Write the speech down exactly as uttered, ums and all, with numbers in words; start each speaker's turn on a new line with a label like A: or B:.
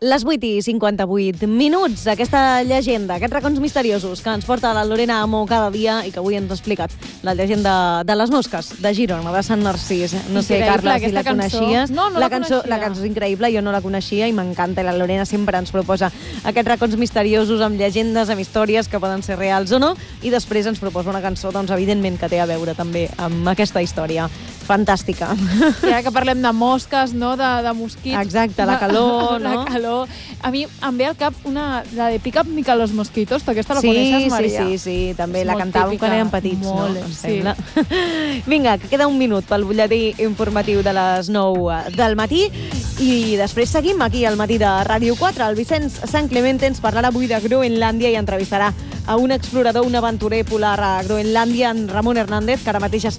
A: Les vuit i cinquanta-vuit minuts, aquesta llegenda, aquests racons misteriosos que ens porta la Lorena Amo cada dia i que avui ens ha explicat. La llegenda de les mosques, de Girona, de Sant Narcís. No sé, Carla, si la coneixies.
B: No, no la,
A: la cançó,
B: coneixia.
A: La cançó és increïble, jo no la coneixia i m'encanta. I la Lorena sempre ens proposa aquests racons misteriosos amb llegendes, amb històries que poden ser reals o no, i després ens proposa una cançó, doncs, evidentment, que té a veure també amb aquesta història. Fantàstica.
B: I ara que parlem de mosques, no? de, de mosquits...
A: Exacte, la calor, no?
B: La calor. A mi em ve al cap una, la de Pick Up Mica los Mosquitos. Tu aquesta la
A: sí,
B: coneixes, Maria?
A: Sí, sí, sí, també
B: és
A: la cantàvem quan érem petits,
B: molt,
A: no? Em
B: sí.
A: sembla. Vinga, que queda un minut pel butlletí informatiu de les nou del matí i després seguim aquí al matí de Ràdio quatre. El Vicenç Sant Clemente ens parlarà avui de Groenlàndia i entrevistarà a un explorador, un aventurer polar a Groenlàndia, en Ramon Hernández, que ara mateix està